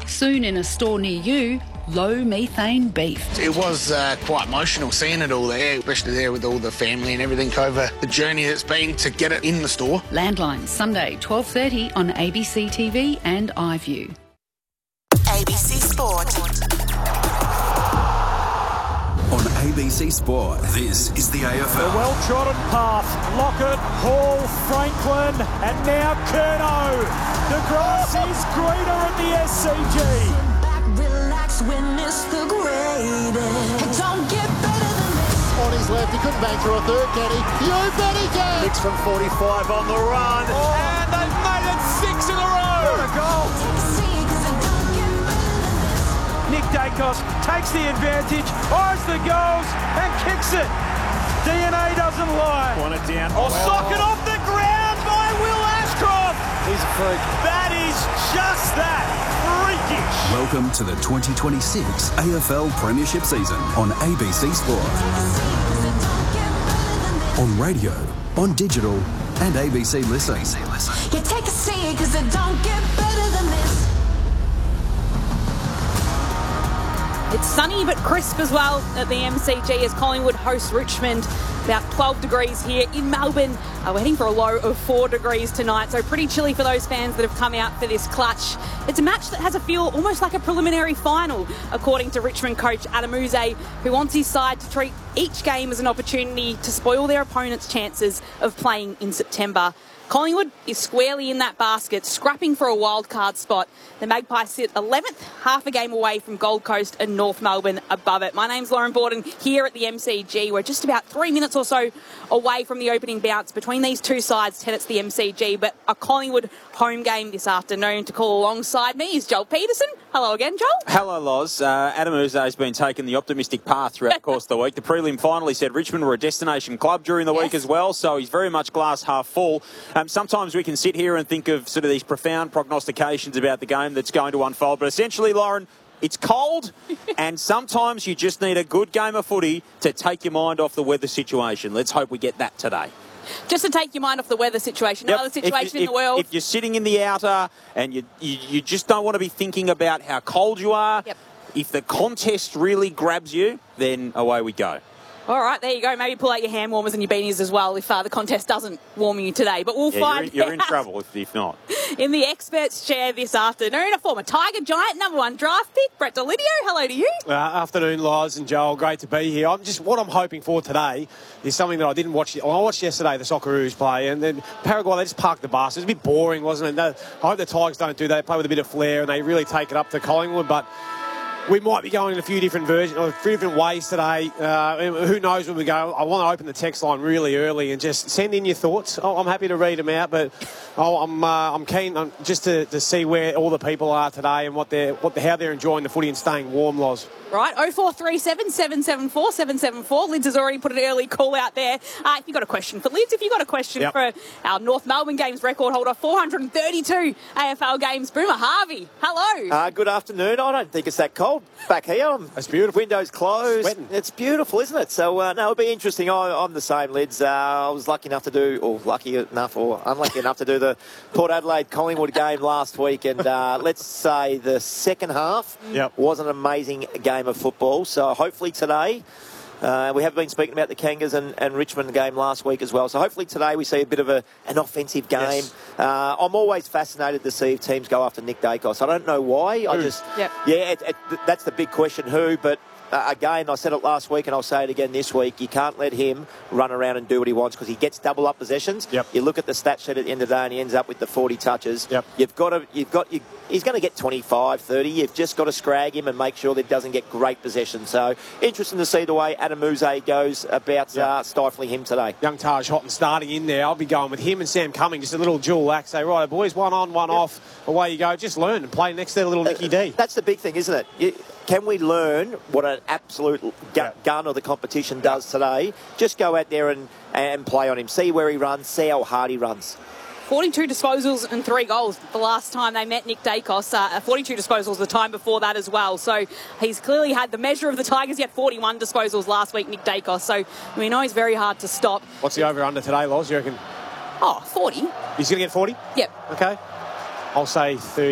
Soon in a store near you, low methane beef. It was quite emotional seeing it all there, especially there with all the family and everything over the journey that's been to get it in the store. Landline, Sunday, 12:30 on ABC TV and iView. ABC Sport. On ABC Sport, this is the AFL. A well-trodden path. Lockett, Hall, Franklin, and now Curnow. The grass is greener at the SCG. Sit back, relax, witness the greatest. Don't get better than this. On his left, he couldn't bang through a third, can he? You bet he can! Kicks from 45 on the run. And they've made it 6 in a row. What a goal. Nick Dacos takes the advantage, eyes the goals and kicks it. DNA doesn't lie. Want it down. Socket off the ground by Will Ashcroft. He's a freak. That is just that. Freakish. Welcome to the 2026 AFL Premiership season on ABC Sport. On radio, on digital and ABC Listen. You take a seat because it don't get better than this. It's sunny but crisp as well at the MCG as Collingwood hosts Richmond. About 12 degrees here in Melbourne. We're heading for a low of 4 degrees tonight, so pretty chilly for those fans that have come out for this clutch. It's a match that has a feel almost like a preliminary final, according to Richmond coach Adam Yze, who wants his side to treat each game as an opportunity to spoil their opponent's chances of playing in September. Collingwood is squarely in that basket, scrapping for a wildcard spot. The Magpies sit 11th, half a game away from Gold Coast and North Melbourne above it. My name's Lauren Borden here at the MCG. We're just about 3 minutes or so away from the opening bounce between these two sides. It's the MCG, but a Collingwood home game this afternoon. To call alongside me is Joel Peterson. Hello again, Joel. Hello, Loz. Adam Yze has been taking the optimistic path throughout the course of the week. The prelim finally said Richmond were a destination club during the week as well, so he's very much glass half full. Sometimes we can sit here and think of sort of these profound prognostications about the game that's going to unfold, but essentially, Lauren, it's cold and sometimes you just need a good game of footy to take your mind off the weather situation. Let's hope we get that today. Just to take your mind off the weather situation, another situation in the world. If you're sitting in the outer and you just don't want to be thinking about how cold you are, if the contest really grabs you, then away we go. All right, there you go. Maybe pull out your hand warmers and your beanies as well if the contest doesn't warm you today. But we'll find you're in trouble if not. In the experts' chair this afternoon, a former Tiger giant, #1 draft pick, Brett Delidio. Hello to you. Afternoon, Loz and Joel. Great to be here. What I'm hoping for today is something that I didn't watch. I watched yesterday the Socceroos play, and then Paraguay, they just parked the bus. It was a bit boring, wasn't it? I hope the Tigers don't do that. They play with a bit of flair, and they really take it up to Collingwood, but we might be going in a few different versions, or a few different ways today. Who knows when we go? I want to open the text line really early and just send in your thoughts. I'm happy to read them out, but I'm keen just to see where all the people are today and how they're enjoying the footy and staying warm, Loz. Right, 0437 774 774. Lids has already put an early call out there. If you've got a question for Lids, if you've got a question for our North Melbourne Games record holder, 432 AFL games, Boomer Harvey. Hello. Good afternoon. I don't think it's that cold back here. It's beautiful. Windows closed. Sweating. It's beautiful, isn't it? So, no, it'll be interesting. I'm the same, Lids. I was lucky enough or unlucky enough to do the Port Adelaide Collingwood game last week, and let's say the second half was an amazing game of football. So hopefully today, we have been speaking about the Kangas and Richmond game last week as well. So hopefully today we see a bit of an offensive game. Yes. I'm always fascinated to see if teams go after Nick Dacos. I don't know why. That's the big question, who, but again, I said it last week and I'll say it again this week. You can't let him run around and do what he wants because he gets double up possessions. You look at the stat sheet at the end of the day and he ends up with the 40 touches. He's going to get 25, 30. You've just got to scrag him and make sure that he doesn't get great possession. So interesting to see the way Adam Yze goes about stifling him today. Young Taj Houghton starting in there. I'll be going with him and Sam Cumming, just a little dual act. Say, right, boys, one on, one off. Away you go. Just learn and play next to the little Nicky D. That's the big thing, isn't it? Can we learn what an absolute gun of the competition does today? Just go out there and play on him. See where he runs. See how hard he runs. 42 disposals and 3 goals the last time they met Nick Dacos. 42 disposals the time before that as well. So he's clearly had the measure of the Tigers. He had 41 disposals last week, Nick Dacos. So we know he's very hard to stop. What's the over-under today, Loz, you reckon? 40. He's going to get 40? Yep. Okay. I'll say 30.